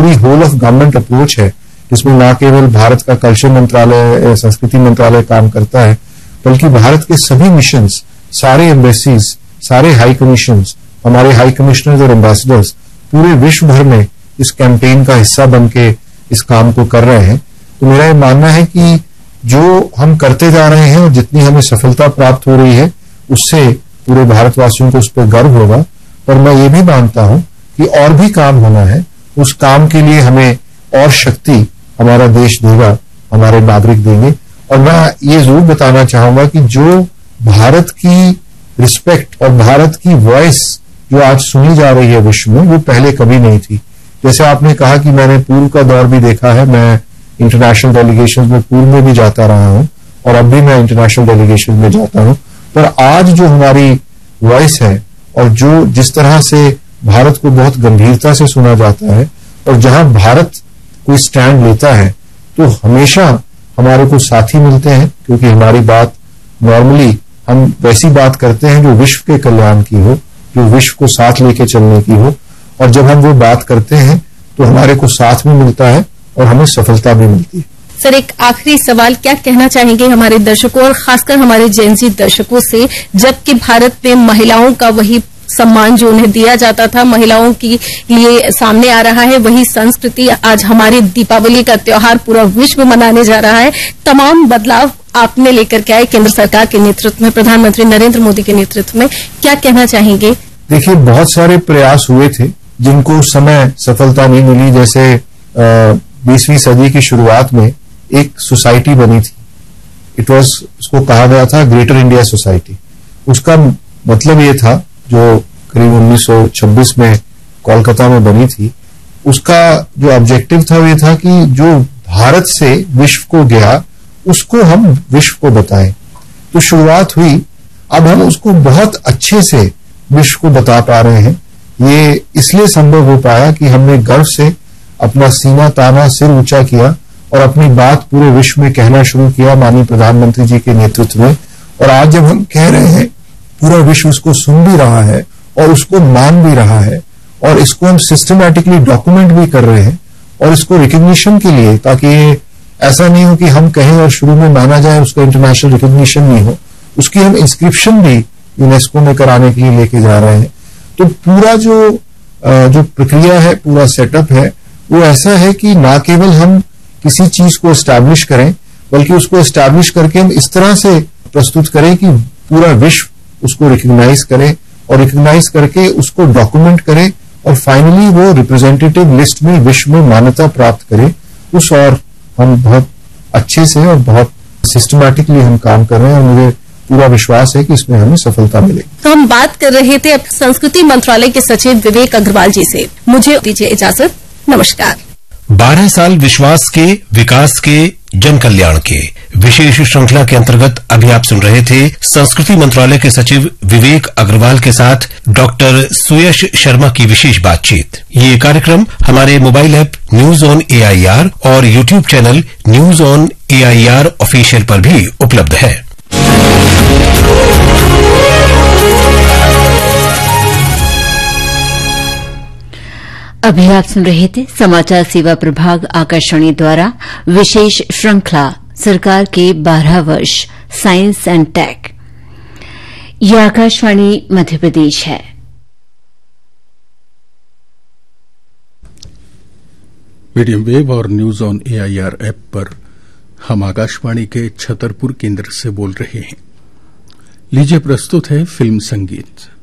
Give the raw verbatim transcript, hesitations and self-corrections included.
पूरी whole of government approach है, जिसमें न केवल भारत का कल्चर मंत्रालय, संस्कृति मंत्रालय काम करता है, बल्कि भारत के सभी मिशंस, सारे एम्बेसीज, सारे हाई कमीशंस, हमारे हाई कमिश्नर्स और एम्बेसडर्स पूरे विश्व भर में इस कैंपेन का हिस्सा बन के इस काम को कर रहे हैं। तो मेरा ये मानना है कि जो हम करते जा रहे हैं और जितनी हमें सफलता प्राप्त हो रही है, उससे पूरे भारतवासियों को उस पर गर्व होगा। पर मैं ये भी मानता हूं कि और भी काम होना है। उस काम के लिए हमें और शक्ति हमारा देश देगा, हमारे नागरिक देंगे। और मैं ये जरूर बताना चाहूंगा कि जो भारत की रिस्पेक्ट और भारत की वॉइस जो आज सुनी जा रही है विश्व में, वो पहले कभी नहीं थी। जैसे आपने कहा कि मैंने पूर्व का दौर भी देखा है, मैं इंटरनेशनल डेलीगेशन में पूर्व में भी जाता रहा हूं और अब भी मैं इंटरनेशनल डेलीगेशन में जाता हूं। पर आज जो हमारी वॉइस है और जो जिस तरह से भारत को बहुत गंभीरता से सुना जाता है और जहां भारत कोई स्टैंड लेता है, तो हमेशा हमारे को साथी मिलते हैं, क्योंकि हमारी बात नॉर्मली हम वैसी बात करते हैं जो विश्व के कल्याण की हो, जो विश्व को साथ लेके चलने की हो। और जब हम वो बात करते हैं तो हमारे को साथ भी मिलता है और हमें सफलता भी मिलती है। सर, एक आखिरी सवाल, क्या कहना चाहेंगे हमारे दर्शकों और खासकर हमारे जेनजी दर्शकों से, जबकि भारत में महिलाओं का वही सम्मान जो उन्हें दिया जाता था, महिलाओं के लिए सामने आ रहा है वही संस्कृति, आज हमारी दीपावली का त्योहार पूरा विश्व मनाने जा रहा है। तमाम बदलाव आपने लेकर के आए केंद्र सरकार के नेतृत्व में, प्रधानमंत्री नरेंद्र मोदी के नेतृत्व में, क्या कहना चाहेंगे? देखिए, बहुत सारे प्रयास हुए थे जिनको उस समय सफलता नहीं मिली। जैसे बीसवीं सदी की शुरुआत में एक सोसाइटी बनी थी, इट वॉज, उसको कहा गया था ग्रेटर इंडिया सोसाइटी। उसका मतलब ये था, जो करीब उन्नीस सौ छब्बीस में कोलकाता में बनी थी, उसका जो ऑब्जेक्टिव था वो ये था कि जो भारत से विश्व को गया उसको हम विश्व को बताएं। तो शुरुआत हुई, अब हम उसको बहुत अच्छे से विश्व को बता पा रहे हैं। ये इसलिए संभव हो पाया कि हमने गर्व से अपना सीना ताना, सिर ऊंचा किया और अपनी बात पूरे विश्व में कहना शुरू किया माननीय प्रधानमंत्री जी के नेतृत्व में। और आज जब हम कह रहे हैं, पूरा विश्व उसको सुन भी रहा है और उसको मान भी रहा है और इसको हम सिस्टमैटिकली डॉक्यूमेंट भी कर रहे हैं और इसको रिकग्निशन के लिए, ताकि ये ऐसा नहीं हो कि हम कहें और शुरू में माना जाए, उसका इंटरनेशनल रिकग्निशन नहीं हो, उसकी हम इंस्क्रिप्शन भी यूनेस्को में कराने के लिए लेके जा रहे हैं। तो पूरा जो जो प्रक्रिया है, पूरा सेटअप है, वो ऐसा है कि ना केवल हम किसी चीज को एस्टैब्लिश करें, बल्कि उसको एस्टैब्लिश करके हम इस तरह से प्रस्तुत करें कि पूरा विश्व उसको रिकग्नाइज करे और रिकग्नाइज करके उसको डॉक्यूमेंट करे और फाइनली वो रिप्रेजेंटेटिव लिस्ट में विश्व में मान्यता प्राप्त करे। उस और हम बहुत अच्छे से और बहुत सिस्टमैटिकली हम काम कर रहे हैं और मुझे पूरा विश्वास है कि इसमें हमें सफलता मिलेगी। तो हम बात कर रहे थे संस्कृति मंत्रालय के सचिव विवेक अग्रवाल जी से। मुझे दीजिए इजाजत, नमस्कार। बारह साल विश्वास के, विकास के, जन कल्याण के विशेष श्रृंखला के अंतर्गत अभी आप सुन रहे थे संस्कृति मंत्रालय के सचिव विवेक अग्रवाल के साथ डॉक्टर सुयश शर्मा की विशेष बातचीत। ये कार्यक्रम हमारे mobile app news on AIR और YouTube channel news on AIR official पर भी उपलब्ध है। अभी आप सुन रहे थे समाचार सेवा प्रभाग आकाशवाणी द्वारा विशेष श्रृंखला सरकार के बारह वर्ष साइंस एंड टेक। ये आकाशवाणी मध्य प्रदेश है। मीडियम वेव और न्यूज ऑन एआईआर ऐप पर हम आकाशवाणी के छतरपुर केंद्र से बोल रहे हैं। लीजिए प्रस्तुत है फिल्म संगीत।